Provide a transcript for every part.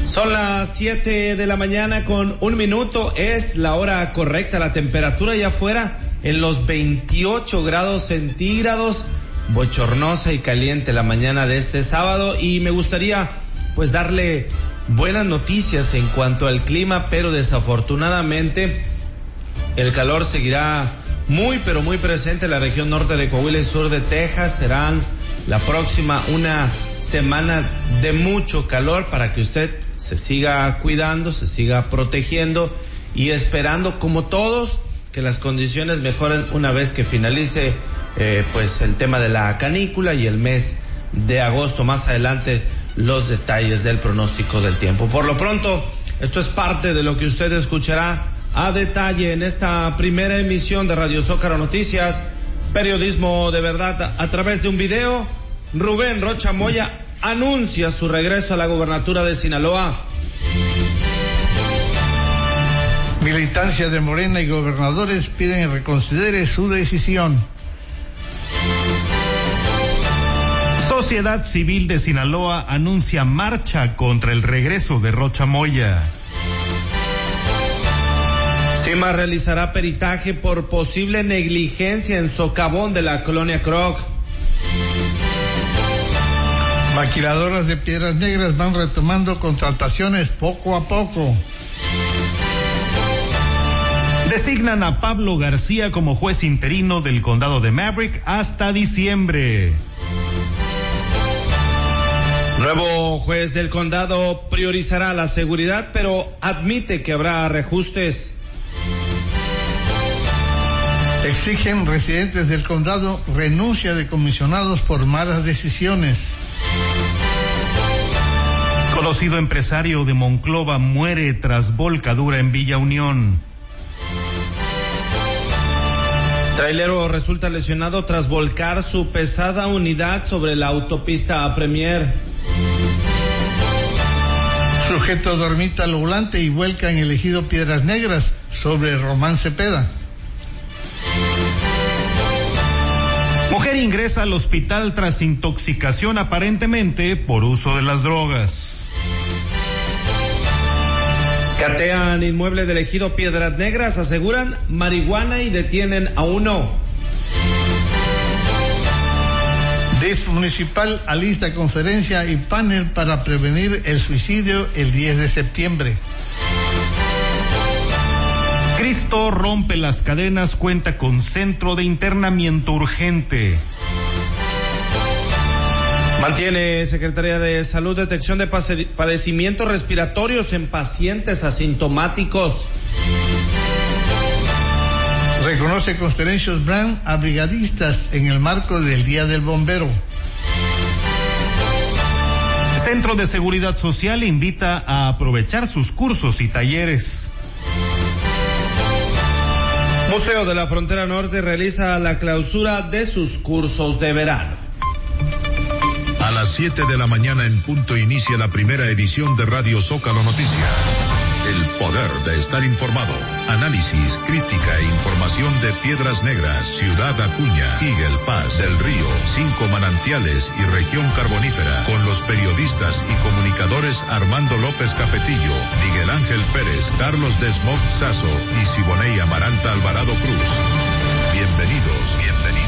Son las 7 de la mañana con 1 minuto, es la hora correcta. La temperatura allá afuera en los 28 grados centígrados, bochornosa y caliente la mañana de este sábado, y me gustaría pues darle buenas noticias en cuanto al clima, pero desafortunadamente el calor seguirá muy pero muy presente en la región norte de Coahuila y sur de Texas. Serán la próxima una semana de mucho calor para que usted se siga cuidando, se siga protegiendo y esperando, como todos, que las condiciones mejoren una vez que finalice pues el tema de la canícula y el mes de agosto. Más adelante los detalles del pronóstico del tiempo. Por lo pronto, esto es parte de lo que usted escuchará a detalle en esta primera emisión de Radio Zócalo Noticias, periodismo de verdad a través de un video. Rubén Rocha Moya anuncia su regreso a la gobernatura de Sinaloa. Militancia de Morena y gobernadores piden que reconsidere su decisión. Sociedad Civil de Sinaloa anuncia marcha contra el regreso de Rocha Moya. CIMA realizará peritaje por posible negligencia en socavón de la colonia Croc. Maquiladoras de Piedras Negras van retomando contrataciones poco a poco. Designan a Pablo García como juez interino del condado de Maverick hasta diciembre. Nuevo juez del condado priorizará la seguridad, pero admite que habrá reajustes. Exigen residentes del condado renuncia de comisionados por malas decisiones. Conocido empresario de Monclova muere tras volcadura en Villa Unión. Trailero resulta lesionado tras volcar su pesada unidad sobre la autopista Premier. Sujeto dormita al volante y vuelca en el ejido Piedras Negras sobre Román Cepeda. Mujer ingresa al hospital tras intoxicación aparentemente por uso de las drogas. Catean inmueble del ejido Piedras Negras, aseguran marihuana y detienen a uno. DIF municipal alista conferencia y panel para prevenir el suicidio el 10 de septiembre. Cristo rompe las cadenas, cuenta con centro de internamiento urgente. Mantiene Secretaría de Salud detección de padecimientos respiratorios en pacientes asintomáticos. Reconoce Constellations Brand a brigadistas en el marco del Día del Bombero. Centro de Seguridad Social invita a aprovechar sus cursos y talleres. Museo de la Frontera Norte realiza la clausura de sus cursos de verano. A las 7 de la mañana en punto inicia la primera edición de Radio Zócalo Noticias. El poder de estar informado. Análisis, crítica e información de Piedras Negras, Ciudad Acuña, Eagle Pass, Del Río, 5 Manantiales y Región Carbonífera, con los periodistas y comunicadores Armando López Cafetillo, Miguel Ángel Pérez, Carlos Desmogt Sazo y Siboney Amaranta Alvarado Cruz. Bienvenidos.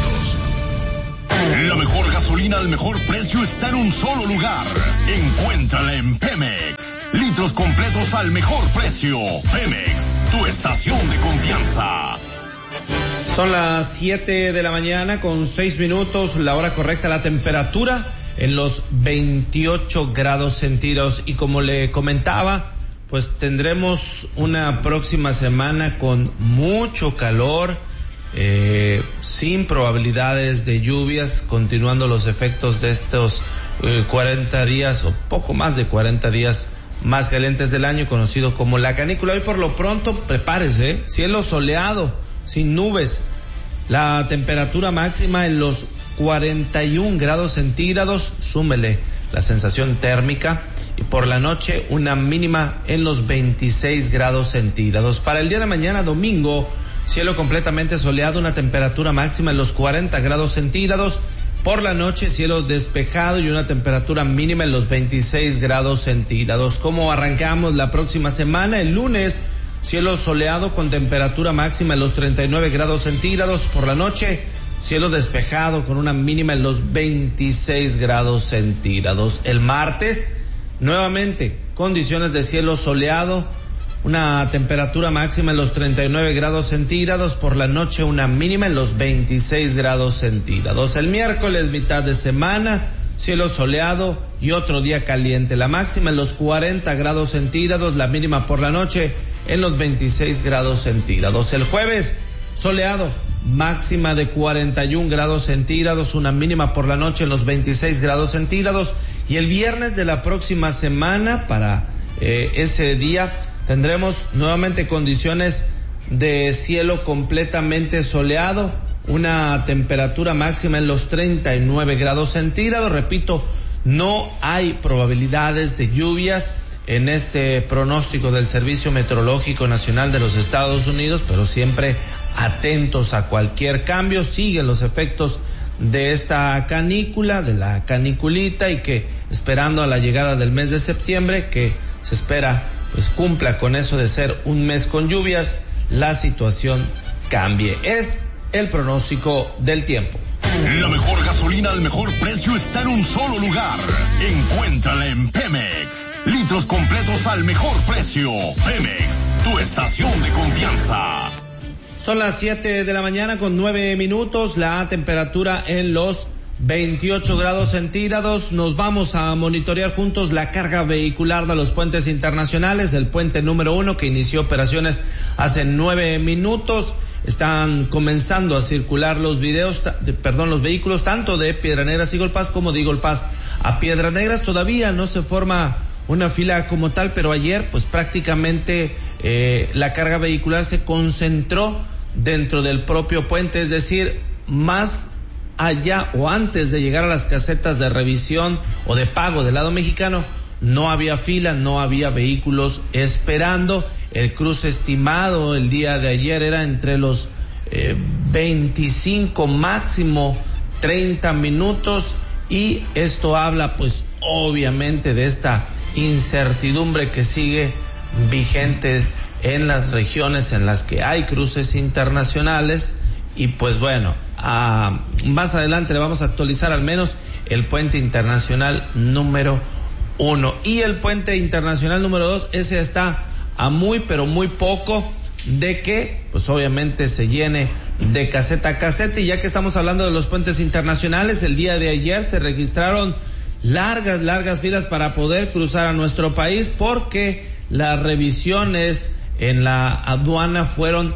La mejor gasolina al mejor precio está en un solo lugar. Encuéntrala en Pemex. Litros completos al mejor precio. Pemex, tu estación de confianza. Son las 7 de la mañana con 6 minutos, la hora correcta. La temperatura en los 28 grados centígrados, y como le comentaba, pues tendremos una próxima semana con mucho calor, sin probabilidades de lluvias, continuando los efectos de estos 40 días o poco más de 40 días más calientes del año, conocido como la canícula. Hoy por lo pronto prepárese, cielo soleado, sin nubes, la temperatura máxima en los 41 grados centígrados, súmele la sensación térmica, y por la noche una mínima en los 26 grados centígrados. Para el día de mañana, domingo, cielo completamente soleado, una temperatura máxima en los 40 grados centígrados. Por la noche, cielo despejado y una temperatura mínima en los 26 grados centígrados. ¿Cómo arrancamos la próxima semana? El lunes, cielo soleado con temperatura máxima en los 39 grados centígrados. Por la noche, cielo despejado con una mínima en los 26 grados centígrados. El martes, nuevamente, condiciones de cielo soleado, una temperatura máxima en los 39 grados centígrados. Por la noche, una mínima en los 26 grados centígrados. El miércoles, mitad de semana, cielo soleado y otro día caliente. La máxima en los 40 grados centígrados, la mínima por la noche en los 26 grados centígrados. El jueves, soleado, máxima de 41 grados centígrados, una mínima por la noche en los 26 grados centígrados. Y el viernes de la próxima semana, para ese día, tendremos nuevamente condiciones de cielo completamente soleado, una temperatura máxima en los 39 grados centígrados. Repito, no hay probabilidades de lluvias en este pronóstico del Servicio Meteorológico Nacional de los Estados Unidos, pero siempre atentos a cualquier cambio. Siguen los efectos de esta canícula, de la caniculita, y que esperando a la llegada del mes de septiembre, que se espera pues cumpla con eso de ser un mes con lluvias, la situación cambie. Es el pronóstico del tiempo. La mejor gasolina al mejor precio está en un solo lugar. Encuéntrala en Pemex. Litros completos al mejor precio. Pemex, tu estación de confianza. Son las 7 de la mañana con 9 minutos, la temperatura en los 28 grados centígrados. Nos vamos a monitorear juntos la carga vehicular de los puentes internacionales. El puente número 1, que inició operaciones hace 9 minutos. Están comenzando a circular los vehículos tanto de Piedras Negras a Eagle Pass como de Eagle Pass a Piedras Negras. Todavía no se forma una fila como tal, pero ayer pues prácticamente la carga vehicular se concentró dentro del propio puente, es decir, más allá o antes de llegar a las casetas de revisión o de pago del lado mexicano, no había fila, no había vehículos esperando. El cruce estimado el día de ayer era entre los 25, máximo 30 minutos, y esto habla pues obviamente de esta incertidumbre que sigue vigente en las regiones en las que hay cruces internacionales. Y pues bueno, más adelante le vamos a actualizar al menos el puente internacional número 1. Y el puente internacional número 2, ese está a muy pero muy poco de que pues obviamente se llene de caseta a caseta. Y ya que estamos hablando de los puentes internacionales, el día de ayer se registraron largas filas para poder cruzar a nuestro país, porque las revisiones en la aduana fueron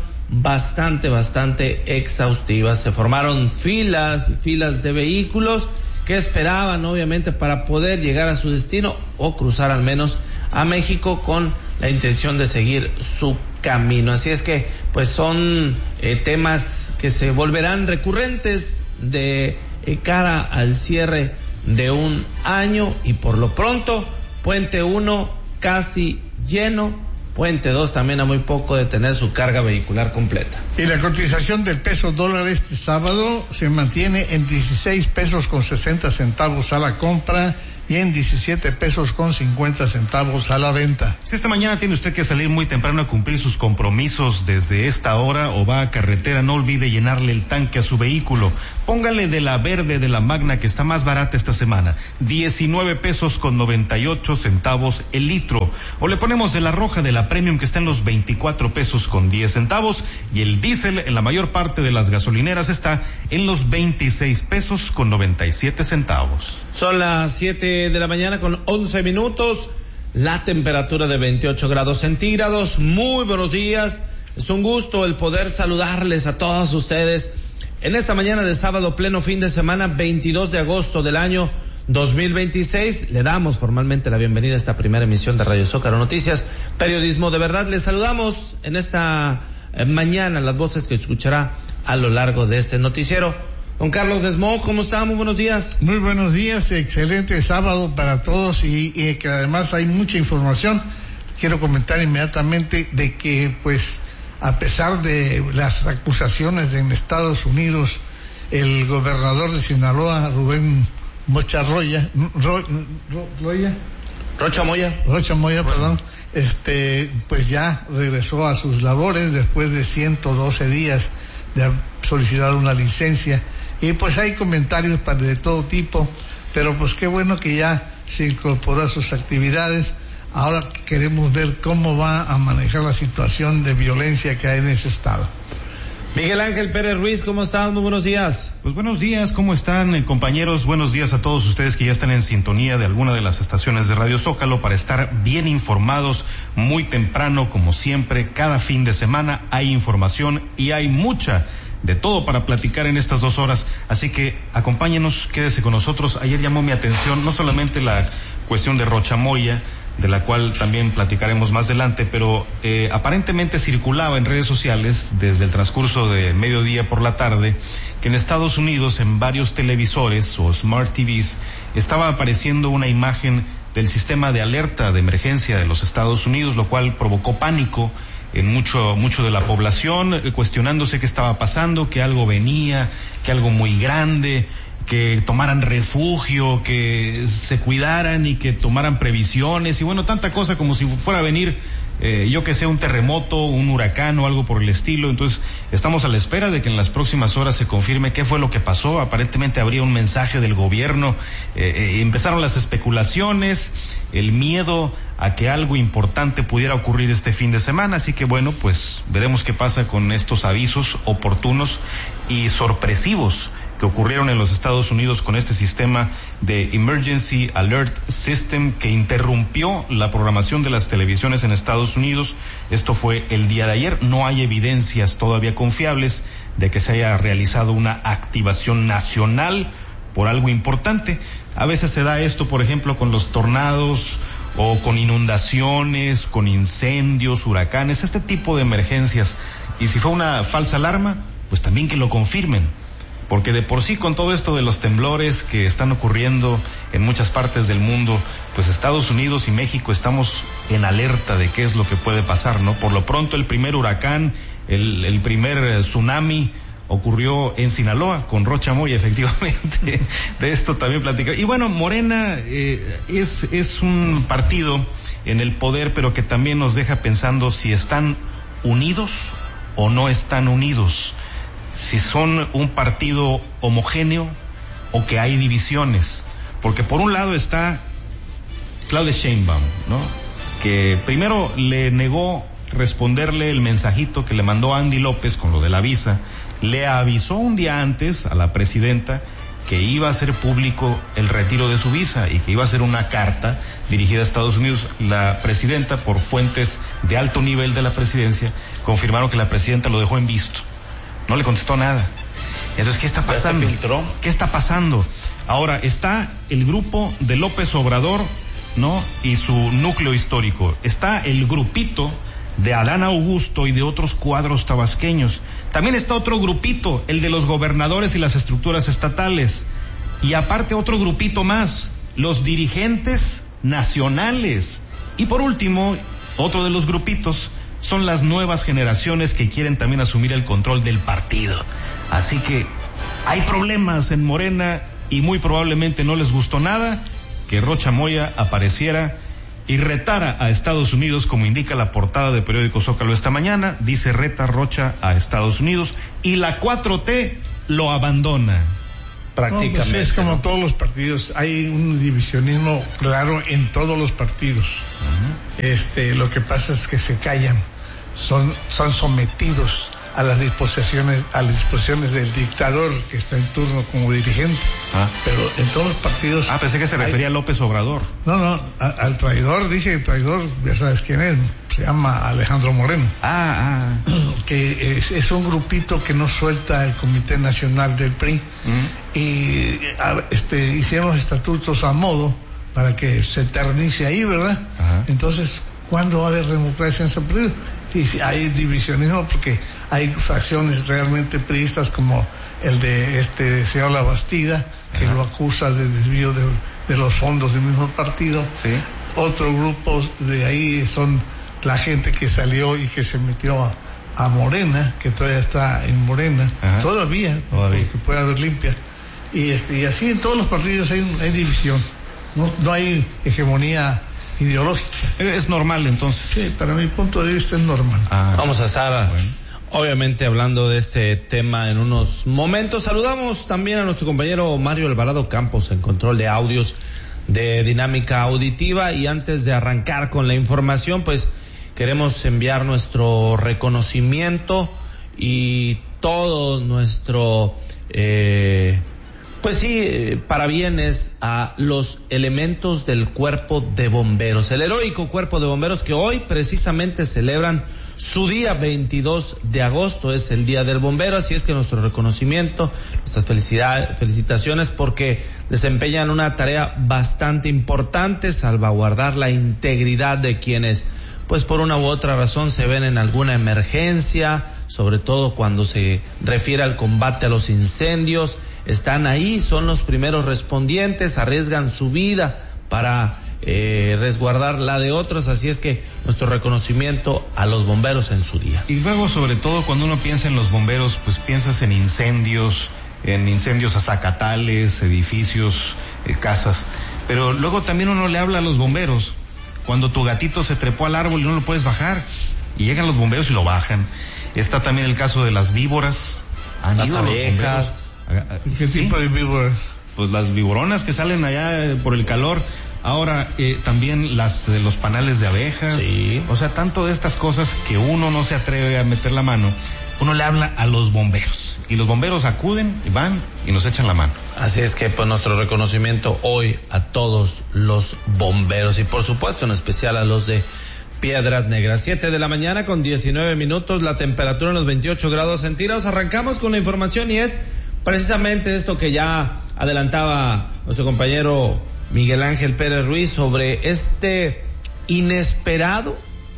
bastante exhaustivas. Se formaron filas de vehículos que esperaban obviamente para poder llegar a su destino o cruzar al menos a México con la intención de seguir su camino. Así es que pues son temas que se volverán recurrentes de cara al cierre de un año. Y por lo pronto, puente 1 casi lleno, puente 2 también a muy poco de tener su carga vehicular completa. Y la cotización del peso dólar este sábado se mantiene en 16 pesos con 60 centavos a la compra y en 17 pesos con 50 centavos a la venta. Si esta mañana tiene usted que salir muy temprano a cumplir sus compromisos desde esta hora o va a carretera, no olvide llenarle el tanque a su vehículo. Póngale de la verde de la Magna, que está más barata esta semana, 19 pesos con 98 centavos el litro. O le ponemos de la roja de la Premium, que está en los 24 pesos con 10 centavos. Y el diésel en la mayor parte de las gasolineras está en los 26 pesos con 97 centavos. Son las 7 de la mañana con 11 minutos, la temperatura de 28 grados centígrados. Muy buenos días, es un gusto el poder saludarles a todos ustedes en esta mañana de sábado, pleno fin de semana, 22 de agosto del año 2026. Le damos formalmente la bienvenida a esta primera emisión de Radio Zócalo Noticias, periodismo de verdad. Les saludamos en esta mañana, las voces que escuchará a lo largo de este noticiero. Don Carlos Desmo, ¿cómo está? Muy buenos días. Muy buenos días, excelente sábado para todos y que además hay mucha información. Quiero comentar inmediatamente de que pues a pesar de las acusaciones en Estados Unidos el gobernador de Sinaloa, Rubén Rocha Moya, pues ya regresó a sus labores después de 112 días de haber solicitado una licencia, y pues hay comentarios de todo tipo, pero pues qué bueno que ya se incorporó a sus actividades. Ahora queremos ver cómo va a manejar la situación de violencia que hay en ese estado. Miguel Ángel Pérez Ruiz, ¿cómo están? Muy buenos días. Pues buenos días, ¿cómo están, compañeros? Buenos días a todos ustedes que ya están en sintonía de alguna de las estaciones de Radio Zócalo para estar bien informados muy temprano, como siempre. Cada fin de semana hay información y hay mucha de todo para platicar en estas 2 horas, así que acompáñenos, quédese con nosotros. Ayer llamó mi atención no solamente la cuestión de Rocha Moya, de la cual también platicaremos más adelante, pero aparentemente circulaba en redes sociales desde el transcurso de mediodía por la tarde que en Estados Unidos, en varios televisores o smart TVs, estaba apareciendo una imagen del sistema de alerta de emergencia de los Estados Unidos, lo cual provocó pánico en mucho de la población, cuestionándose qué estaba pasando, que algo venía, que algo muy grande, que tomaran refugio, que se cuidaran y que tomaran previsiones, y bueno, tanta cosa como si fuera a venir, yo que sé, un terremoto, un huracán o algo por el estilo. Entonces estamos a la espera de que en las próximas horas se confirme qué fue lo que pasó. Aparentemente habría un mensaje del gobierno, empezaron las especulaciones, el miedo a que algo importante pudiera ocurrir este fin de semana, así que bueno, pues veremos qué pasa con estos avisos oportunos y sorpresivos que ocurrieron en los Estados Unidos con este sistema de Emergency Alert System que interrumpió la programación de las televisiones en Estados Unidos. Esto fue el día de ayer. No hay evidencias todavía confiables de que se haya realizado una activación nacional por algo importante. A veces se da esto, por ejemplo, con los tornados o con inundaciones, con incendios, huracanes, este tipo de emergencias. Y si fue una falsa alarma, pues también que lo confirmen. Porque de por sí, con todo esto de los temblores que están ocurriendo en muchas partes del mundo, pues Estados Unidos y México estamos en alerta de qué es lo que puede pasar, ¿no? Por lo pronto, el primer huracán, el primer tsunami ocurrió en Sinaloa con Rocha Moya, efectivamente. De esto también platicar. Y bueno, Morena es un partido en el poder, pero que también nos deja pensando si están unidos o no están unidos. Si son un partido homogéneo o que hay divisiones, porque por un lado está Claudia Sheinbaum, ¿no? Que primero le negó responderle el mensajito que le mandó Andy López con lo de la visa, le avisó un día antes a la presidenta que iba a hacer público el retiro de su visa y que iba a ser una carta dirigida a Estados Unidos. La presidenta, por fuentes de alto nivel de la presidencia, confirmaron que la presidenta lo dejó en visto. No le contestó nada. Entonces, ¿qué está pasando? ¿Ya se filtró? ¿Qué está pasando? Ahora, está el grupo de López Obrador, ¿no? Y su núcleo histórico. Está el grupito de Adán Augusto y de otros cuadros tabasqueños. También está otro grupito, el de los gobernadores y las estructuras estatales. Y aparte otro grupito más, los dirigentes nacionales. Y por último, otro de los grupitos son las nuevas generaciones que quieren también asumir el control del partido. Así que hay problemas en Morena y muy probablemente no les gustó nada que Rocha Moya apareciera y retara a Estados Unidos, como indica la portada de periódico Zócalo esta mañana. Dice: reta Rocha a Estados Unidos, y la 4T lo abandona. Prácticamente. No, pues es como todos los partidos, hay un divisionismo claro en todos los partidos. Uh-huh. Lo que pasa es que se callan, son sometidos a las disposiciones del dictador que está en turno como dirigente. Pero en todos los partidos. Pensé que se refería a López Obrador. No, al traidor, dije el traidor, ya sabes quién es, se llama Alejandro Moreno. Que es un grupito que no suelta el Comité Nacional del PRI. Y hicieron estatutos a modo para que se eternice ahí, ¿verdad? Ajá. Entonces, ¿cuándo va a haber democracia en ese partido? Y hay divisionismo porque hay facciones realmente priistas, como el de señor Labastida, que lo acusa de desvío de los fondos del mismo partido. Sí. Otro grupo de ahí son la gente que salió y que se metió a Morena, que todavía está en Morena, todavía. Porque puede haber limpia, y así en todos los partidos hay división, no hay hegemonía ideológica. Es normal entonces. Sí, para mi punto de vista es normal. Vamos a estar obviamente hablando de este tema en unos momentos. Saludamos también a nuestro compañero Mario Alvarado Campos en control de audios de Dinámica Auditiva, y antes de arrancar con la información, pues queremos enviar nuestro reconocimiento y todo nuestro parabienes a los elementos del Cuerpo de Bomberos, el heroico Cuerpo de Bomberos, que hoy precisamente celebran su día 22 de agosto, es el Día del Bombero. Así es que nuestro reconocimiento, nuestras felicitaciones, porque desempeñan una tarea bastante importante, salvaguardar la integridad de quienes, pues por una u otra razón, se ven en alguna emergencia, sobre todo cuando se refiere al combate a los incendios. Están ahí, son los primeros respondientes, arriesgan su vida para resguardar la de otros. Así es que nuestro reconocimiento a los bomberos en su día. Y luego, sobre todo, cuando uno piensa en los bomberos, pues piensas en incendios acatales, edificios, casas, pero luego también uno le habla a los bomberos cuando tu gatito se trepó al árbol y no lo puedes bajar, y llegan los bomberos y lo bajan. Está también el caso de las víboras, las abejas. ¿Qué tipo de víboras? Pues las víboronas que salen allá por el calor. Ahora también los panales de abejas. Sí. O sea, tanto de estas cosas que uno no se atreve a meter la mano, uno le habla a los bomberos, y los bomberos acuden y van y nos echan la mano. Así es que pues nuestro reconocimiento hoy a todos los bomberos, y por supuesto en especial a los de Piedras Negras. 7 de la mañana con 19 minutos, la temperatura en los 28 grados centígrados. Arrancamos con la información, y es precisamente esto que ya adelantaba nuestro compañero Miguel Ángel Pérez Ruiz sobre este inesperado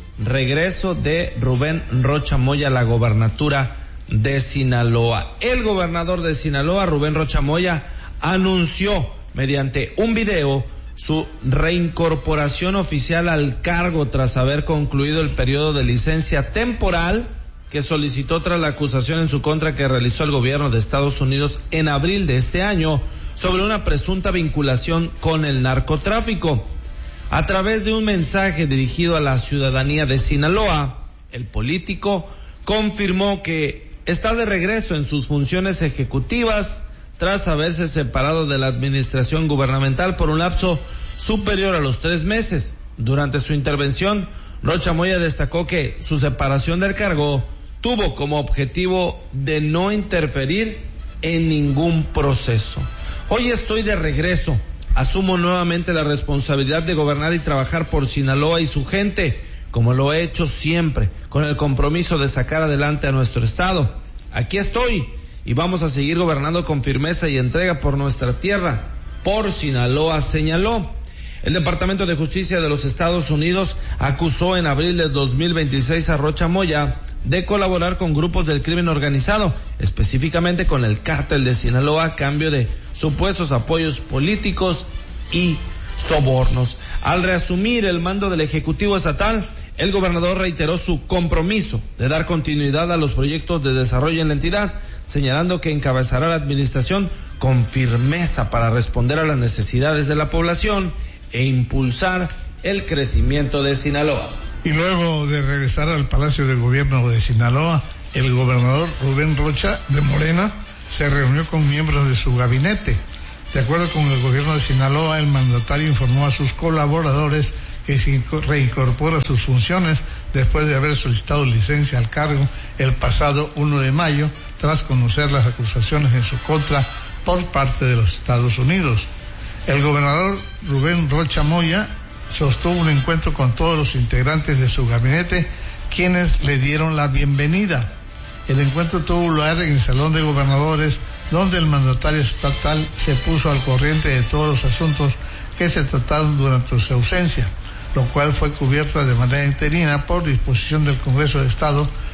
regreso de Rubén Rocha Moya a la gobernatura de Sinaloa. El gobernador de Sinaloa, Rubén Rocha Moya, anunció mediante un video su reincorporación oficial al cargo tras haber concluido el periodo de licencia temporal que solicitó tras la acusación en su contra que realizó el gobierno de Estados Unidos en abril de este año sobre una presunta vinculación con el narcotráfico. A través de un mensaje dirigido a la ciudadanía de Sinaloa, el político confirmó que está de regreso en sus funciones ejecutivas tras haberse separado de la administración gubernamental por un lapso superior a los 3 meses. Durante su intervención, Rocha Moya destacó que su separación del cargo tuvo como objetivo de no interferir en ningún proceso. Hoy estoy de regreso, asumo nuevamente la responsabilidad de gobernar y trabajar por Sinaloa y su gente, como lo he hecho siempre, con el compromiso de sacar adelante a nuestro estado. Aquí estoy y vamos a seguir gobernando con firmeza y entrega por nuestra tierra, por Sinaloa, señaló. El Departamento de Justicia de los Estados Unidos acusó en abril de 2026 a Rocha Moya de colaborar con grupos del crimen organizado, específicamente con el cártel de Sinaloa, a cambio de supuestos apoyos políticos y sobornos. Al reasumir el mando del Ejecutivo Estatal, el gobernador reiteró su compromiso de dar continuidad a los proyectos de desarrollo en la entidad, señalando que encabezará la administración con firmeza para responder a las necesidades de la población e impulsar el crecimiento de Sinaloa. Y luego de regresar al Palacio de Gobierno de Sinaloa, el gobernador Rubén Rocha de Morena se reunió con miembros de su gabinete. De acuerdo con el gobierno de Sinaloa, el mandatario informó a sus colaboradores que se reincorpora a sus funciones después de haber solicitado licencia al cargo el pasado 1 de mayo, tras conocer las acusaciones en su contra por parte de los Estados Unidos. El gobernador Rubén Rocha Moya sostuvo un encuentro con todos los integrantes de su gabinete, quienes le dieron la bienvenida. El encuentro tuvo lugar en el Salón de Gobernadores, donde el mandatario estatal se puso al corriente de todos los asuntos que se trataron durante su ausencia, lo cual fue cubierta de manera interina por disposición del Congreso de Estado